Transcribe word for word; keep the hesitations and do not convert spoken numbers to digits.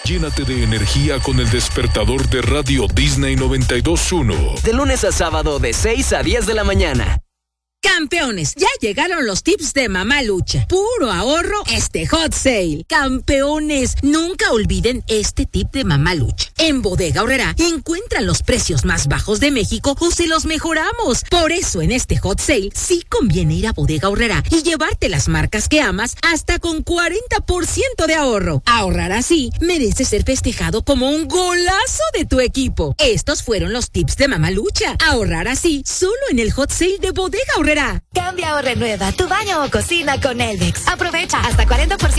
Llénate de energía con el despertador de Radio Disney noventa y dos punto uno. De lunes a sábado de seis a diez de la mañana. Campeones, ya llegaron los tips de Mamá Lucha. Puro ahorro este hot sale. Campeones, nunca olviden este tip de Mamá Lucha. En Bodega Aurrerá encuentran los precios más bajos de México o se los mejoramos. Por eso en este hot sale sí conviene ir a Bodega Aurrerá y llevarte las marcas que amas hasta con cuarenta por ciento de ahorro. Ahorrar así merece ser festejado como un golazo de tu equipo. Estos fueron los tips de Mamá Lucha. Ahorrar así solo en el hot sale de Bodega Aurrerá. Cambia o renueva tu baño o cocina con Elvex. Aprovecha hasta cuarenta por ciento